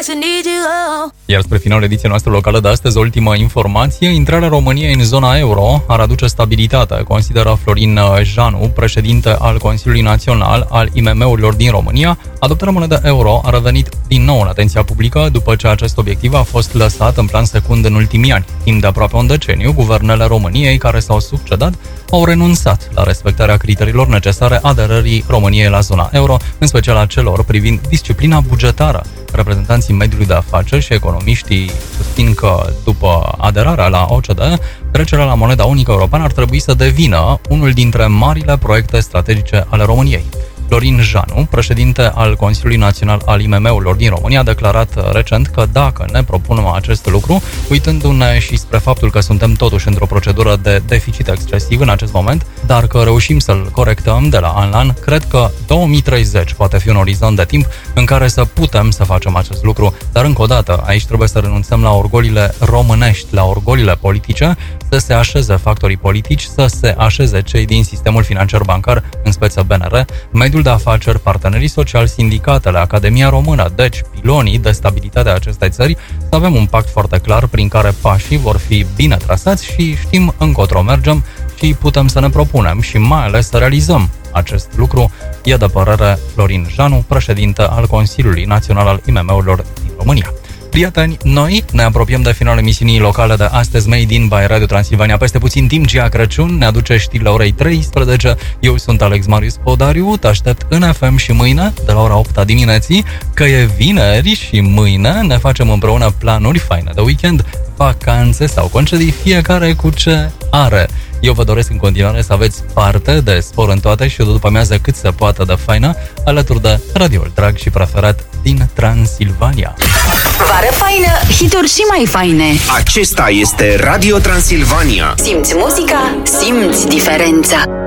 Iar spre finalul ediției noastre locală de astăzi, ultima informație, intrarea României în zona euro ar aduce stabilitate, consideră Florin Janu, președinte al Consiliului Național al IMM-urilor din România. Adoptarea monedă euro a revenit din nou în atenția publică după ce acest obiectiv a fost lăsat în plan secund în ultimii ani. Timp de aproape un deceniu, guvernele României care s-au succedat au renunțat la respectarea criteriilor necesare aderării României la zona euro, în special a celor privind disciplina bugetară. Reprezentanții mediului de afaceri și economiștii susțin că, după aderarea la OCDE, trecerea la moneda unică europeană ar trebui să devină unul dintre marile proiecte strategice ale României. Florin Janu, președinte al Consiliului Național al IMM-urilor din România, a declarat recent că dacă ne propunem acest lucru, uitându-ne și spre faptul că suntem totuși într-o procedură de deficit excesiv în acest moment, dar că reușim să-l corectăm de la an la an, cred că 2030 poate fi un orizont de timp în care să putem să facem acest lucru. Dar încă o dată, aici trebuie să renunțăm la orgolile românești, la orgolile politice, să se așeze factorii politici, să se așeze cei din sistemul financiar bancar, în speță BNR, mediul de afaceri, partenerii sociali, sindicatele, Academia Română, deci pilonii de stabilitate a acestei țări, să avem un pact foarte clar prin care pașii vor fi bine trasați și știm încotro mergem și putem să ne propunem și mai ales să realizăm acest lucru, e de părere Florin Janu, președinte al Consiliului Național al IMM-urilor din România. Prieteni, noi ne apropiem de finalul emisiunii locale de astăzi, Made in by Radio Transilvania. Peste puțin timp, Gia Crăciun ne aduce știrile orei 13. Eu sunt Alex Marius Podariu, te aștept în FM și mâine, de la ora 8 dimineții, că e vineri și mâine ne facem împreună planuri faine de weekend, vacanțe sau concedii, fiecare cu ce are. Eu vă doresc în continuare să aveți parte de spor în toate și o după amiază cât se poate de faină, alături de radioul drag și preferat din Transilvania. Vară faină, hituri și mai faine. Acesta este Radio Transilvania. Simți muzica, simți diferența.